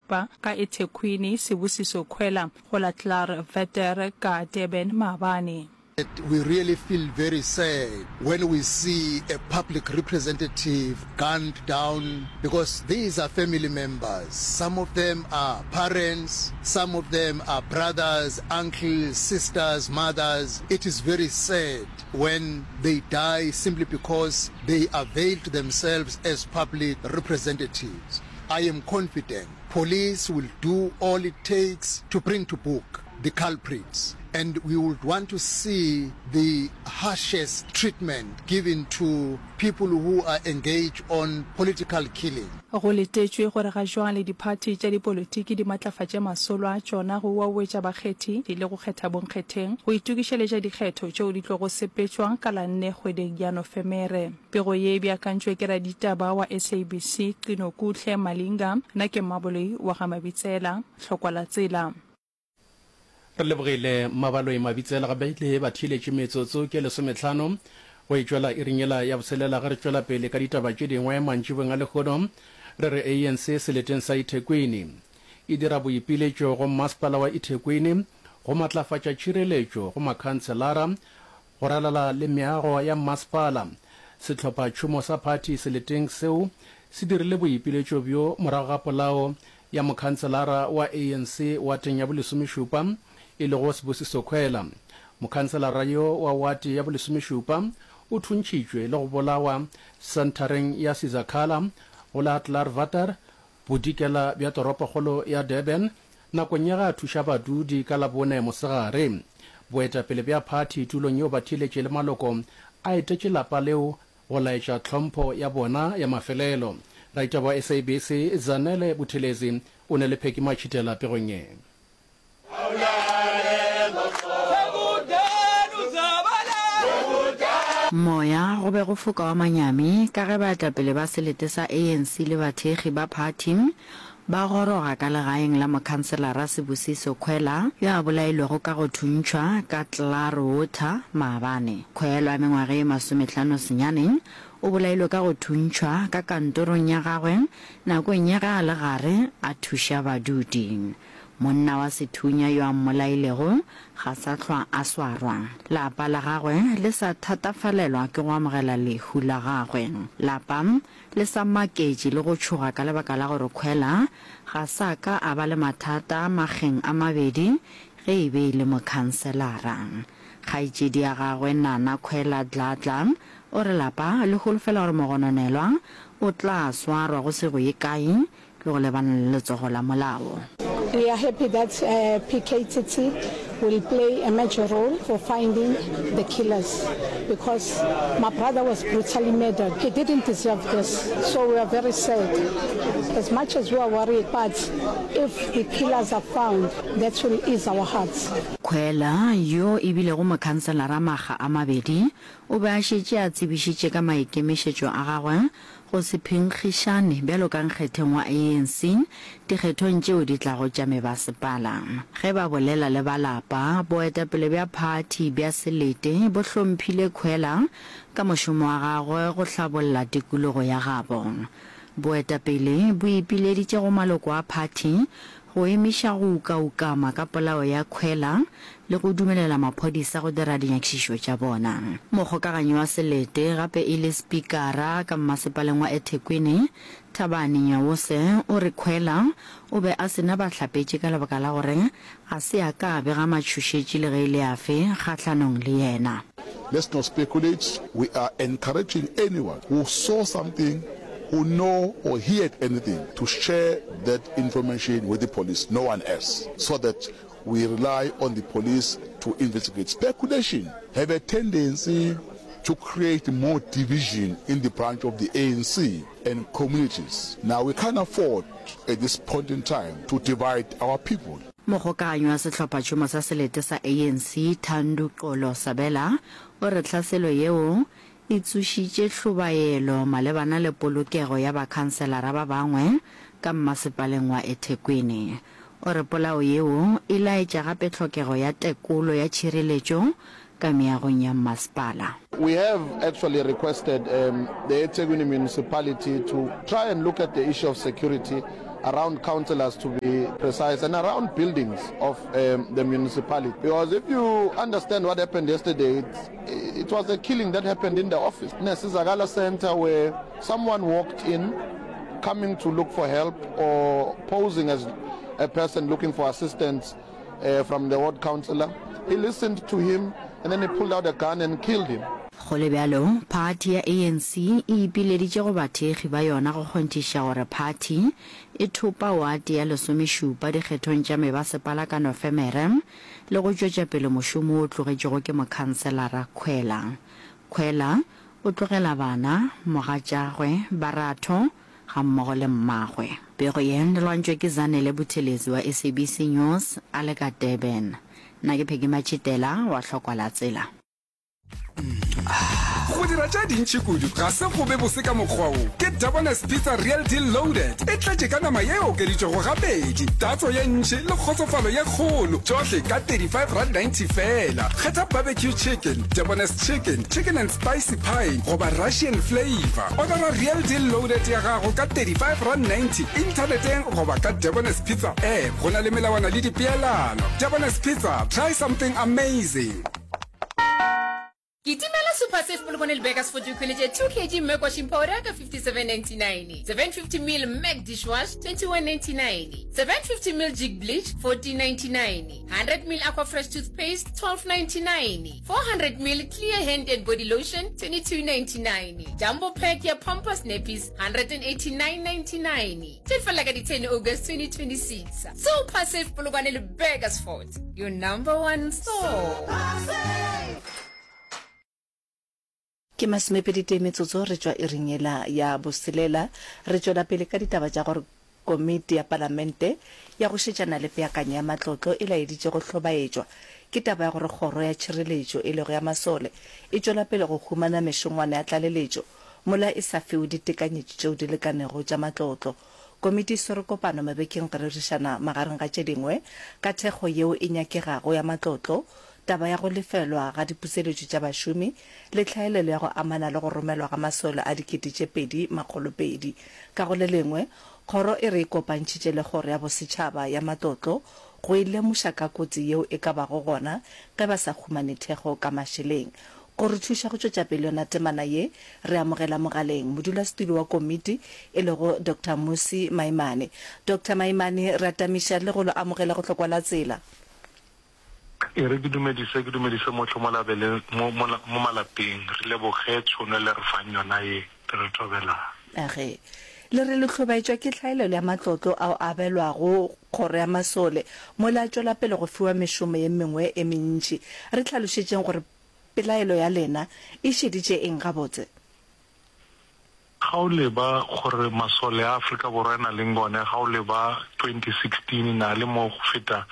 lesomešupa ka eThekwini Sibusiso Khwela go la Clar Vetter ka Durban Maabane. We really feel very sad when we see a public representative gunned down because these are family members. Some of them are parents, some of them are brothers, uncles, sisters, mothers. It is very sad when they die simply because they availed themselves as public representatives. I am confident police will do all it takes to bring to book the culprits. And we would want to see the harshest treatment given to people who are engaged on political killing. Go letetswe gore ga jwale diparty tša dipolotiki di matlafatše masolo a tšona go wawetša bakgethi di le go kgetha bonkgetheng go itukišeletša dikgetho tšeo di tlo go sepetšwang ka la 4 kgweding ya Nofemere. Pego ye e beakantšwe ke raditaba wa SABC Qino Kuhle Malinga nna ke Mmaboloi wa ga Mabitsela hlokwa la tsela. Re lebogile Mmaboloi Mabitsela ga baile ba thiletše metsotso ke 15 go itšwela e ringela ya boselela ga re tšwela pele ka ditaba tše dingwe mantšhibeng a lekgono re re ANC seleteng sa eThekwini e dira boipiletšo go masepala wa eThekwini go matlafatša tšhireletšo go makhanselara go ralala le meago ya masepala. Sehlopha tšhomo sa party seleteng seo se dirile boipiletšo bjo morago ga polao ya mokhanselara wa ANC wa teng ya bolesomešupa e le go Sibusiso Khwela. Mokhanselara yo wa wati ya bolesomešupa o thuntšitšwe le go bolawa sentareng ya Sizakhala go la Clar Vetter bodikela bja toropokgolo ya Durban nakong ya ga thuša badudi ka labone mosegare. Boetapele bja party tulong yo ba thiletše le maloko a etetše lapa leo go laetša tlhompho ya bona ya mafelelo. Raita wa SABC Zanele Buthelezi o ne le Pheki Machitela pegong ye. Moya go be go foka wa manyami ka ge baetapele ba selete sa ANC le bathegi ba party ba goroga ka legaeng la mokhanselara Sibusiso Khwela yo a bolailwego ka go thuntšhwa ka Clar Vetter Maabane. Khwela mengwaga e 50 senyane o bolailwe ka go thuntšhwa ka kantorong ya gagwe nakong ya ga le gare a thuša badudi. Monna wa sethunya yo a mmolailego ga sa tlhwa a swarwa. Lapa la gagwe le sa thatafalelwa ke go amogela lehu la gagwe. Lapa le sa maketše le go tšhoga ka lebaka la gore Khwela ga sa ka a ba le mathata mageng a mabedi ge e be le mokhanselara. Kgaetšedi ya gagwe Nana Khwela Dladla o re lapa le holofela gore mogononelwa o tla swarwa go se go ye kae le go lebana le letsogo la molao. We are happy that PKTT will play a major role for finding the killers because my brother was brutally murdered. He didn't deserve this, so we are very sad. As much as we are worried, but if the killers are found, that will ease our hearts. Khwela yo ebile go mokhanselara maga a mabedi o be a šetše a tsebišitše ka maikemišetšo a gagwe go se phenkgišane bjalo ka nkgetheng wa ANC dikgethong tšeo di tlago tša mebasepala. Ge ba bolela le balapa boetapele bja party bja selete bo hlomphile Khwela ka mošomo wa gagwe go hlabolla tikologo ya gabo. Boetapele bo ipileditše go maloko a party go emiša go ukaukama ka polao ya Khwela le go dumelela maphodisa go dira dinyakišišo tša bona. Mogokaganyi wa selete gape e le spikara ka mmasepaleng wa eThekwini Thabani Nyawose o re Khwela o be a sena bahlapetše ka lebaka la gore ga se a ka bega matšhošetše le ge e le afe kgatlhanong le yena. Let's not speculate. We are encouraging anyone who saw something, who know or heard anything, to share that information with the police, no one else, so that we rely on the police to investigate. Speculation have a tendency to create more division in the branch of the ANC and communities. Now we can't afford at this point in time to divide our people. Mogokaganyi wa sehlopha tšhomo sa selete sa ANC Thando Qolo Sabela o re tlhaselo yeo e tsošitše hlobaelo malebana le polokego ya bakhanselara ba bangwe ka mmasepaleng wa eThekwini. O re polao yeo e laetša gape tlhokego ya tekolo ya tšhireletšo ka meagong ya mmasepala. We have actually requested the eThekwini municipality to try and look at the issue of security around councillors to be precise, and around buildings of the municipality. Because if you understand what happened yesterday, it was a killing that happened in the office. Nesizagala Center, where someone walked in, coming to look for help or posing as a person looking for assistance from the ward councillor. He listened to him and then he pulled out a gun and killed him. Go le bjalo party ya ANC e ipileditše go bathegi ba yona go kgontiša gore party e thopa wate ya 17 dikgethong tša mebasepala ka Nofemere le go tšwetša pele mošomo o tlogetšego ke mokhanselara Khwela o tlogela bana mogatšagwe Baratho ga mmogo le mmagwe. Pego yen le lwantšwe ke Zanele Buthelezi wa SABC News a le ka Durban. Nna ke Pheki Machitela wa Hlokwa la Tsela. Go dira tša dintši kudu ga se go be bose ka mokgwa o ke Durban's Pizza Real Deal Loaded e tlatše ka nama ye okeditšego gabedi, tatso ye ntši le kgotsofalo ye kgolo, tšohle ka R35.90 fela. Kgetha barbecue chicken, Durban's chicken, chicken and spicy pie goba Russian flavor. Ordera Real Deal Loaded ya gago ka R35.90 interneteng goba ka Durban's Pizza app. Go na le melawana le dipeelano. Durban's Pizza, try something amazing. Kitimela Super Safe Polokwane Vegas for Dukwelije 2 kg Mac washing powder ka $57.99. 750ml Mac dishwash $21.99. 750ml jig bleach $14.99. 100ml Aquafresh toothpaste $12.99. 400ml clear hand and body lotion $22.99. Jumbo pack ya Pampers nappies $189.99. Tefala ka di 10 August 2026. Super Safe Polokwane Vegas Fort, your #1 store. Ke masmepedite metsotso re tswa iringela ya boselela re tswa pele ka ditaba tša gore komiti ya parlamente ya go šetšana le peakanya ya matlotlo e laeditše go hlobaetšwa ke taba ya gore kgoro ya tšhireletšo e lego ya masole e tswela pele go humana mešongwana ya tlaleletšo mola e sa fiwe ditekanyetšo tšeo di lekanego tša matlotlo. Komiti swere kopano mabekeng re rerišana magareng ga tše dingwe ka thekgo yeo e nyakegago ya matlotlo, taba ya go lefelwa ga dipuseletšo tša bašomi le tlhaelelo ya go amana le go romelwa ga masole a $2,200. Ka go le lengwe kgoro e re kopantšhitše le kgoro ya bosetšhaba ya matlotlo go ilemoša ka kotsi yeo e ka bago gona ge ba sa humane thekgo ka mašeleng. Go re thuša go tšwetša pele yona temana ye re amogela mogaleng modulasetulo wa komiti e lego Dr. Musi Maimane. Dr. Maimane re atamiša le go lo amogela go Hlokwa la Tsela. E re ke dumedise motlho mo malapeng re leboge tšhono le re fang yona ye re tobela. Age le re le tlhobaetšwa ke tlhaelelo ya matlotlo ao abelwago kgoro ya masole mo la tšwela pele go fiwa mešomo ye mengwe e mentši. Re tlhalošetšeng gore pelaelo ya lena e šeditše eng gabotse. Ga o leba gore masole a Afrika Borwa na leng bone ga o leba 2016 na le mo go feta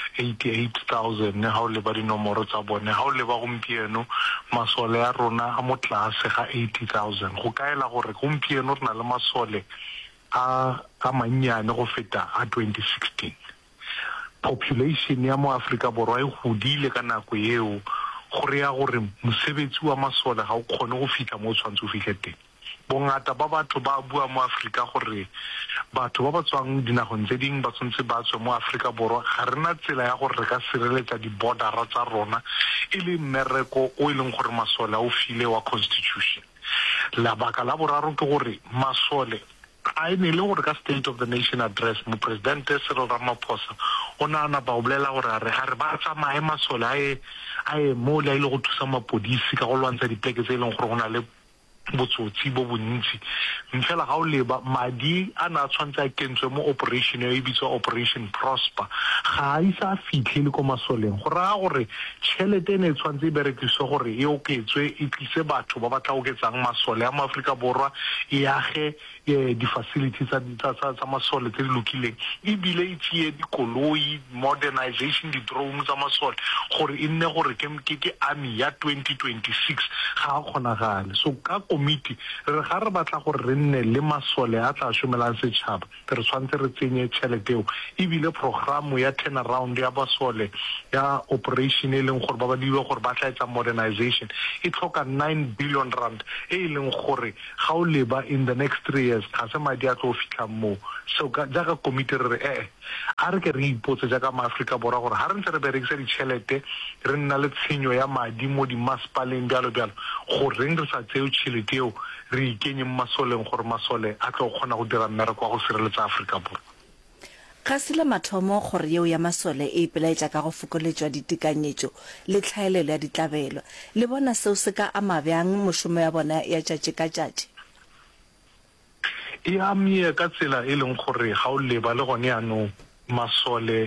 88,000 ne ga o leba dinomoro tsa bone ga o leba gompieno masole a rona a mo tlase ga 80,000 go kaela gore gompieno re na le masole a mannyane go feta a 2016. Population ya mo Afrika Borwa e godile ka nako eo gore ya gore mosebetsi wa masole ga o kgone go fitla mo tshwantse o fitlhe teng. Bongata ba batho ba bua mo Afrika gore batho ba ba tswang dinagong tse dingwe ba tshwanetse ba tswe mo Afrika Borwa ga rena tsela ya gore re ka sireletsa di-bordera tsa rona e le mmereko o e leng gore masole a o file wa constitution. Labaka la boraro ke gore masole a e ne le gore ka State of the Nation address mo Presidente Cyril Ramaphosa o naana ba o bolela gore ga re ba tsamaye masole a e mo le a ile go thusa mapodisi ka go lwantsha dipeke tse e leng gore go na le botsotsi bo bontsi. Mfela ga o leba madi a na tshwantse a kentswe mo operation e bitswa Operation Prosper ga a isa fitlhele ko masoleng go raya gore tšhelete ne tshwantse e berekiswe gore e oketswe e tlise batho ba ba tla oketsang masole a mo Afrika Borwa e age di-facilities tsa masole tse di lokileng ebile e tšee dikoloi modernization di-drone tsa masole gore e nne gore ke army ya 2026 ga a kgonagale. So ka komiti re ga re batla gore re nne le masole a tla šomelang setšhaba re tshwanetse re tsenye tšhelete eo ebile programo ya turnaround ya basole ya operation e leng gore ba dilo gore ba tla etsa modernization e tlhoka R9 billion e leng gore ga o leba in the next 3 years years ga se madi a tlo fitlha mo so jaaka committee re a re ke re ipotse jaaka maAfrika Borwa gore ha re ntse re berekisa ditšhelete re nna le tshenyo ya madi mo dimasepaleng bjalo go reng re sa tseo tšhelete eo re ikenye masoleng gore masole a tlo kgona go dira mmereko wa go sireletsa Afrika Borwa. Ga sela mathomo gore yeo ya masole e ipelaetsa ka go fokoletswa ditekanyetso le tlhaelelo ya ditlabelo le bona seo se ka ama bjang mošomo ya bona ya tšatši ka tšatši. E amie ka tsela e leng gore ga o leba le gone yaanong masole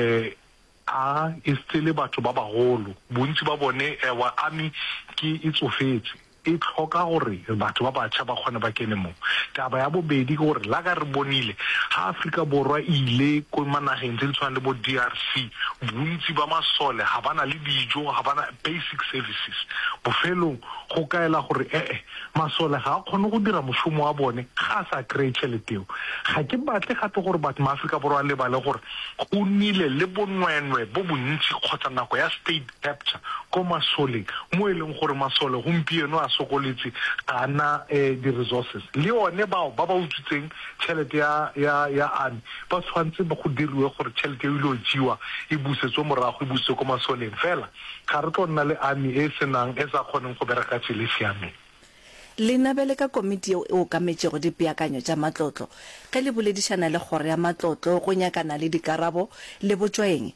a istele batho ba bagolo bontsi ba bone wa ami ke itsofetse e tlhoka gore batho ba batšha ba kgone ba kene mo taba ya bobedi ke gore la ka re bonile ha Afrika Borwa ile ko manageng tse di tshwanang le bo DRC bontsi ba masole ha bana le dijo ha bana basic services bofelong go kaela gore masole ga a kgone go dira mošomo wa bone ga a sa kry-e tšheleteo ga ke batle gape gore batho maAfrika Borwa le bale gore go nnile le bonwenwe bo bontsi kgotsa nako ya state capture ko masoleng mo e leng gore masole gompieno a sokoletse ga ana di-resources le one bao ba utswitseng tšhelete ya ami ba tshwanetse ba go diriwe gore tšhelete e ile o jiwa e busetswe morago e busetswe ko masoleng fela ga re tlo nna le ami e senang e sa kgoneng go bereka tsela e siameng. Le nabele ka komiti eo e okametsego dipeakanyo tša matlotlo ge le boledišana le kgoro ya matlotlo go nyakana le dikarabo le botsweng.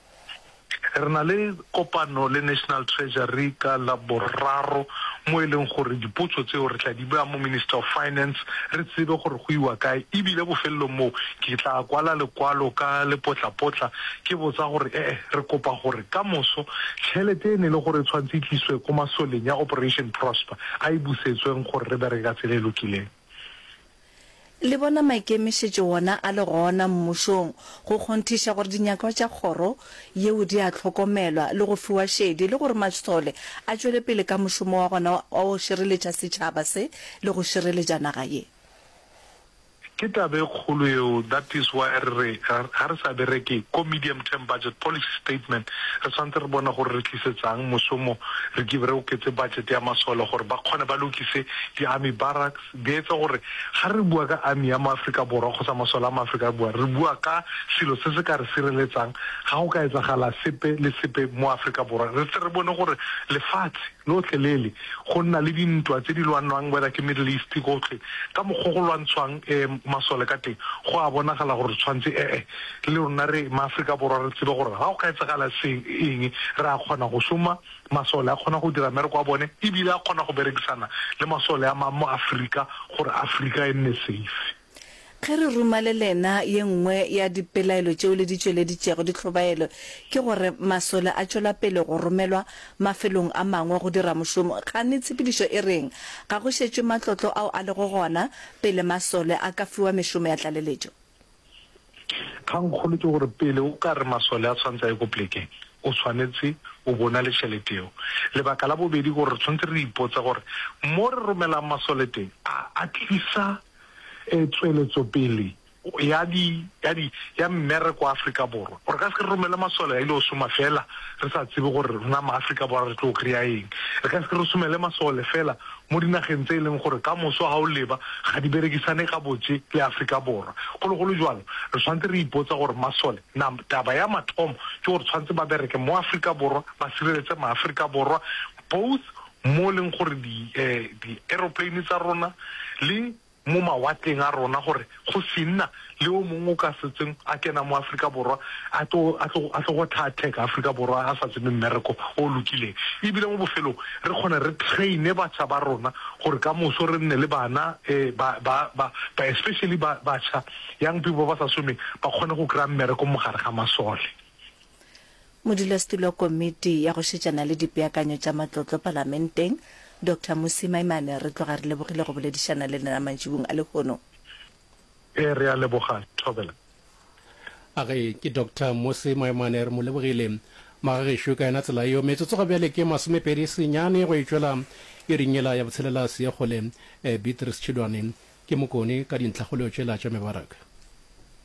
Re na le kopano le National Treasury ka la boraro mo e leng gore dipotso tseo re tla di bea mo Minister of Finance re tsebe gore go iwa kae ebile bofelelo mo ke tla kwala lekwalo ka lepotlapotla ke botsa gore re kopa gore ka moso tšhelete e ne le gore tshwantse tliswe ko masoleng ya Operation Prosper a e busetsweng gore re bereka tsela e lokileng. Le bona maikemišetšo wona a le gona mmušong go kgonthiša gore dinyakwa tša kgoro yeo di a tlhokomelwa le go fiwa šedi le gore masole a tšwele pele ka mošomo wa gona wa go šireletša setšhaba se le go šireletša naga ye. Ke tabe kgolo eo that is why re sa bereke ko medium term budget policy statement re tshwanetse re bona gore re tlisetsang mosomo re re oketse budget ya masole gore ba kgone ba lokise di-army barracks di etsa gore ga re bua ka army ya maAfrika Borwa kgotsa masole a maAfrika Borwa re bua ka selo se se ka re sireletsang ga go ka etsagala sepe le sepe mo Afrika Borwa re tle re bone gore lefatshe lotlhe lele go nna le dintwa tse di lwanwang whether ke Middle East gotlhe ka mokgwa go lwantshwang masole ka teng go a bonagala gore tshwantse le rona re maAfrika Borwa re tsebe gore ga o ka etsagala eng re a kgona go šoma masole a kgona go dira mmereko wa bone ebile a kgona go berekisana le masole a mo Afrika gore Afrika e nne safe. Ge re rumale lena ye nngwe ya dipelaelo tšeo le di tšweleditšego ditlhobaelo ke gore masole a tšwela pele go romelwa mafelong a mangwe go dira mošomo ga ne tshepedišo e reng ga go šetšwe matlotlo ao a lego gona pele masole a ka fiwa mešomo ya tlaleletšo. Kgangkgolo ke gore pele o ka re masole a tshwanetse a ye ko plekeng o tshwanetse o bona le tšhelete eo lebaka la bobedi gore re tshwanetse re ipotsa gore mo re romelang masole teng a tlisa tsweletso pele ya mmereko wa Afrika Borwa gore ka se re romele masole a ile o šoma fela re sa tsebe gore rona maAfrika Borwa re tlo kry-a eng re ka se re somele masole fela mo dinageng tse e leng gore ka moso ga o leba ga di berekisane ka botse le Afrika Borwa gologolo jalo re tshwanetse re ipotsa gore masole taba ya mathomo ke gore tshwanetse ba bereke mo Afrika Borwa ba sireletse maAfrika Borwa both mo leng gore di-aeroplane tsa rona le mo mawatleng a rona gore go sinna le o mongwe o ka setseng a kena mo Afrika Borwa a tlo go attack Afrika Borwa a sa tsebe mmereko o lokileng ebile mo bofelong re kgone re traine batšha ba rona gore ka moso re nne le bana ba especially batšha young people ba sa someng ba kgone go kry-a mmereko mo gare ga masole. Modulasetulo wa komiti ya go šetšana le dipeakanyo tša matlotlo palamenteng Dr. Mmusi Maimane re tloga re lebogile go boledišana le nna mantšhibong a lekgono. Re a leboga Thobela. Ke Dr. Mmusi Maimane re mo lebogile magagešo ka yena tsela eo metsotso ga bjale ke 20 senyane go itšwela e ringela ya botshelela seekgole Beatrice Chilwane ke mokone ka dintlhagoleo tšela tša mebaraka.